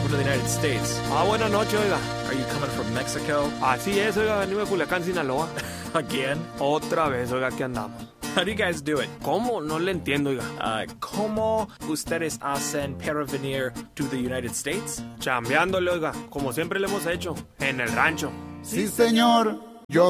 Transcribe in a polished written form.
welcome to the United States. Buenas noches, oiga. Are you coming from Mexico? Así es, oiga, venimos de Culiacán, Sinaloa. Again? Otra vez, oiga, aquí andamos. How do you guys do it? ¿Cómo? No le entiendo, oiga. ¿Cómo ustedes hacen para venir to the United States? Chambeándole, oiga, como siempre le hemos hecho, en el rancho. Sí, señor.